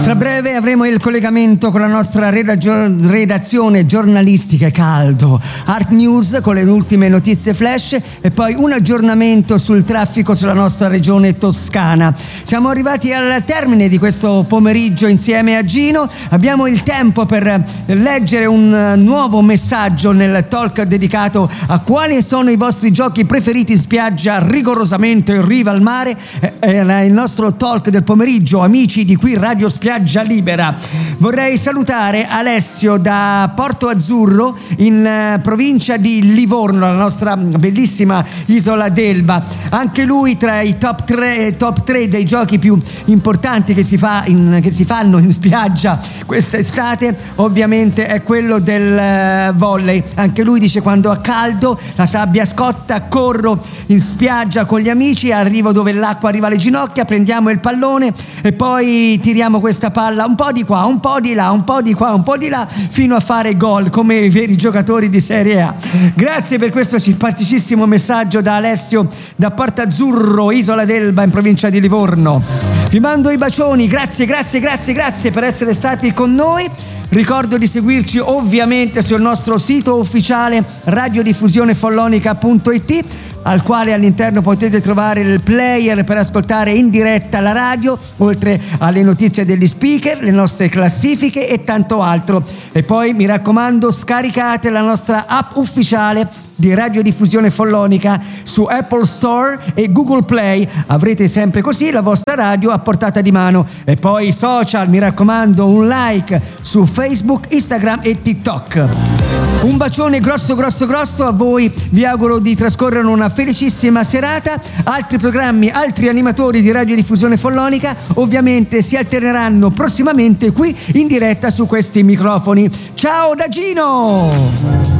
Tra breve avremo il collegamento con la nostra redazione giornalistica caldo, Art News con le ultime notizie flash e poi un aggiornamento sul traffico sulla nostra regione toscana. Siamo arrivati al termine di questo pomeriggio insieme a Gino. Abbiamo il tempo per leggere un nuovo messaggio nel talk dedicato a quali sono i vostri giochi preferiti in spiaggia, rigorosamente in riva al mare. Il nostro talk del pomeriggio, amici di qui Radio Spiaggia Libera. Vorrei salutare Alessio da Porto Azzurro in provincia di Livorno, la nostra bellissima isola d'Elba. Anche lui tra i top 3 dei giochi più importanti che si fanno in spiaggia quest'estate, ovviamente è quello del volley. Anche lui dice: quando ha caldo, la sabbia scotta, corro in spiaggia con gli amici, arrivo dove l'acqua arriva alle ginocchia, prendiamo il pallone e poi tiriamo questa palla un po' di qua, un po' di là, un po' di qua, un po' di là, fino a fare gol come i veri giocatori di Serie A. Grazie per questo simpaticissimo messaggio da Alessio da Porto Azzurro, isola d'Elba in provincia di Livorno. Vi mando i bacioni, grazie per essere stati con noi. Ricordo di seguirci ovviamente sul nostro sito ufficiale radiodiffusionefollonica.it, al quale all'interno potete trovare il player per ascoltare in diretta la radio, oltre alle notizie degli speaker, le nostre classifiche e tanto altro. E poi mi raccomando, scaricate la nostra app ufficiale di Radiodiffusione Follonica su Apple Store e Google Play. Avrete sempre così la vostra radio a portata di mano. E poi i social, mi raccomando, un like su Facebook, Instagram e TikTok. Un bacione grosso a voi, vi auguro di trascorrere una felicissima serata. Altri programmi, altri animatori di Radiodiffusione Follonica ovviamente si alterneranno prossimamente qui in diretta su questi microfoni. Ciao da Gino!